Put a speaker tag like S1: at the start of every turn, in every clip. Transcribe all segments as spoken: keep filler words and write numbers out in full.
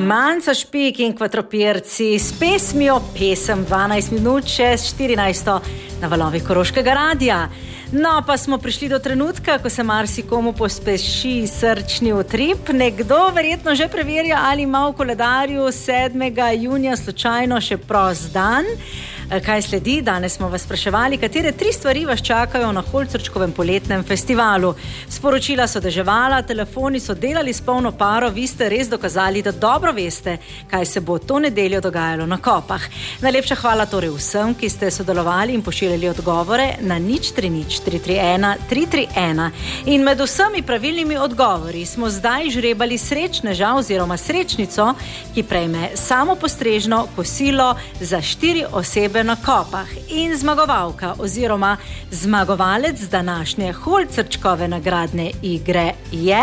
S1: Manca Špik in Kvadropirci s pesmijo Pesem dvanajst minut čez štirinajsto na valovih Koroškega radia. No, pa smo prišli do trenutka, ko se marsikomu pospeši srčni utrip. Nekdo verjetno že preverja, ali ima v koledarju sedmega junija slučajno še prost dan. Kaj sledi? Danes smo vas spraševali, katere tri stvari vas čakajo na Holcrčkovem poletnem festivalu. Sporočila so deževala, telefoni so delali s polno paro, vi ste res dokazali, da dobro veste, kaj se bo to nedeljo dogajalo na Kopah. Najlepša hvala torej vsem, ki ste sodelovali in pošiljali odgovore na nič tri nič tri tri ena tri tri ena. In med vsemi pravilnimi odgovori smo zdaj žrebali srečneža oziroma srečnico, ki prejme samopostrežno kosilo za štiri osebe na Kopah. In zmagovalka oziroma zmagovalec današnje Holcrčkove nagradne igre je...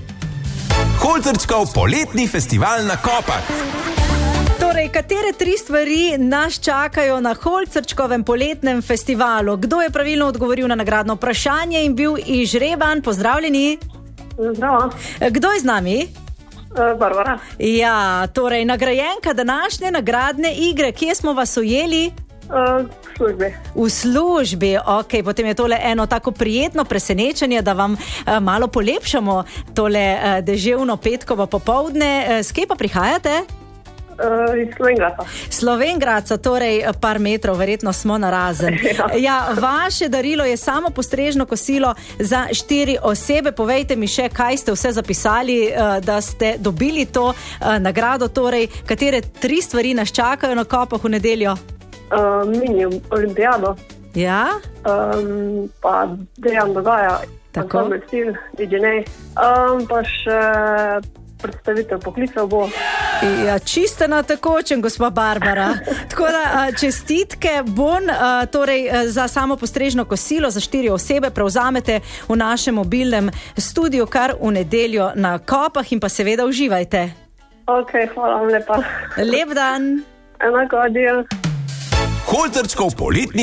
S2: Holcrčkov poletni festival na Kopah.
S1: Torej, katere tri stvari nas čakajo na Holcrčkovem poletnem festivalu? Kdo je pravilno odgovoril na nagradno vprašanje in bil izžreban? Pozdravljeni.
S3: Zdravo.
S1: Kdo je z nami?
S3: Barbara.
S1: Ja, torej, nagrajenka današnje nagradne igre. Kje smo vas ujeli?
S3: Uh, v službi.
S1: V službi, ok, potem je tole eno tako prijetno presenečenje, da vam uh, malo polepšamo tole uh, deževno petkovo popoldne. Uh, s kje pa prihajate?
S3: Uh, iz Slovenjgraca.
S1: Slovenjgraca, torej par metrov, verjetno smo narazen. Ja, vaše darilo je samo postrežno kosilo za štiri osebe. Povejte mi še, kaj ste vse zapisali, uh, da ste dobili to uh, nagrado, torej katere tri stvari nas čakajo na Kopah v nedeljo?
S3: Uh, mini olimpijado.
S1: Ja?
S3: Um, pa Dejan dogaja.
S1: Tako.
S3: Stil, D J um, pa še predstavitev poklicev bo.
S1: Ja, čiste na tekočem, gospa Barbara. Tako da čestitke, bon, torej za samo postrežno kosilo za štiri osebe prevzamete v našem mobilnem studiu kar v nedeljo na Kopah in pa seveda uživajte.
S3: Ok, hvala vam lepa.
S1: Lep dan.
S3: Enako, adijo.
S2: Holcrčkov poletni